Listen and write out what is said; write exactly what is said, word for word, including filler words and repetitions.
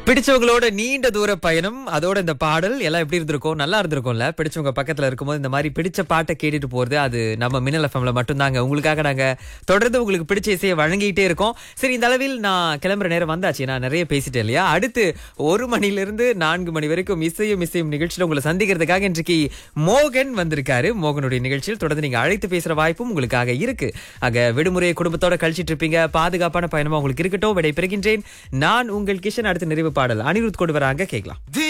பிடிச்சவங்களோட நீண்ட தூர பயணம், அதோட இந்த பாடல் எல்லாம் எப்படி இருந்திருக்கும்? நல்லா இருந்திருக்கும்ல. பிடிச்சவங்க பக்கத்துல இருக்கும்போது இந்த மாதிரி பிடிச்ச பாட்டை கேட்டுட்டு போறது, அது நம்ம மின்னல் எஃப்எம்ல மட்டும்தாங்க. உங்களுக்காக நாங்க தொடர்ந்து உங்களுக்கு பிடிச்ச இசையை வழங்கிட்டே இருக்கோம். சரி, இந்த அளவில் நான் கிளம்புற நேரம் வந்தாச்சு. நான் நிறைய பேசிட்டேன் இல்லையா? அடுத்து ஒரு மணில இருந்து நான்கு மணி வரைக்கும் இசையும் இசையும் நிகழ்ச்சியில உங்களை சந்திக்கிறதுக்காக இன்றைக்கு மோகன் வந்திருக்காரு. மோகனுடைய நிகழ்ச்சியில் தொடர்ந்து நீங்க அழைத்து பேசுற வாய்ப்பும் உங்களுக்காக இருக்கு. ஆக விடுமுறையை குடும்பத்தோட கழிச்சிட்டு இருப்பீங்க. பாதுகாப்பான பயணமா உங்களுக்கு இருக்கட்டும். விடை பெறுகின்றேன். நான் உங்கள் கிஷன். அடுத்த நிறைவு பாடல் அனிருத் கொண்டு வராங்க, கேட்கலாம்.